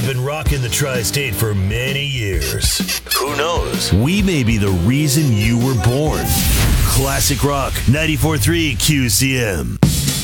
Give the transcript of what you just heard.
been rocking the tri-state for many years. Who knows? We may be the reason you were born. Classic Rock 94.3 QCM.